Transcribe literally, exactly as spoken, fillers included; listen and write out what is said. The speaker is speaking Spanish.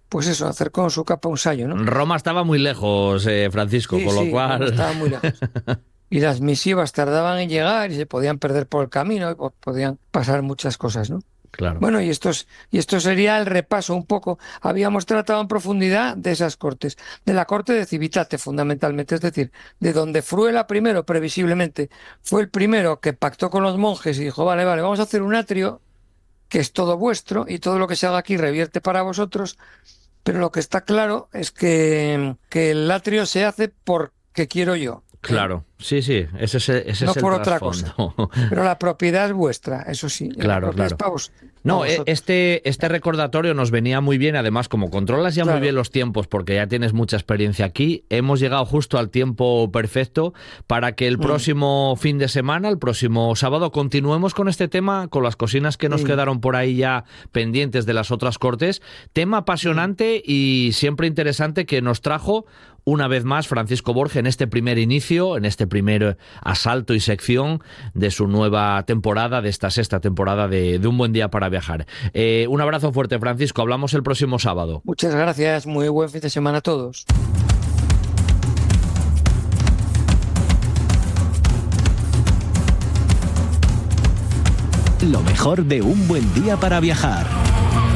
pues eso, hacer con su capa un sayo, ¿no? Roma estaba muy lejos, eh, Francisco, Sí, con lo sí, Roma cual... estaba muy lejos. Y las misivas tardaban en llegar y se podían perder por el camino y po- podían pasar muchas cosas, ¿no? Claro. Bueno, y esto, es- y esto sería el repaso un poco. Habíamos tratado en profundidad de esas cortes, de la corte de Civitate fundamentalmente, es decir, de donde Fruela primero, previsiblemente, fue el primero que pactó con los monjes y dijo, vale, vale, vamos a hacer un atrio que es todo vuestro y todo lo que se haga aquí revierte para vosotros, pero lo que está claro es que, que el atrio se hace porque quiero yo, ¿eh? Claro, sí, sí, ese es el, ese No es el por otra cosa. trasfondo. Pero la propiedad es vuestra, eso sí, la Claro, propiedad es claro. para vos, para No, e- vosotros. este, este recordatorio nos venía muy bien, además como controlas ya muy bien Claro. los tiempos porque ya tienes mucha experiencia aquí, hemos llegado justo al tiempo perfecto para que el Mm, próximo fin de semana, el próximo sábado, continuemos con este tema, con las cocinas que nos sí. quedaron por ahí ya pendientes de las otras cortes. Tema Mm. apasionante y siempre interesante que nos trajo una vez más Francisco Borge en este primer inicio, en este primer asalto y sección de su nueva temporada, de esta sexta temporada de, de Un Buen Día para Viajar. Eh, un abrazo fuerte, Francisco. Hablamos el próximo sábado. Muchas gracias, muy buen fin de semana a todos. Lo mejor de Un Buen Día para Viajar.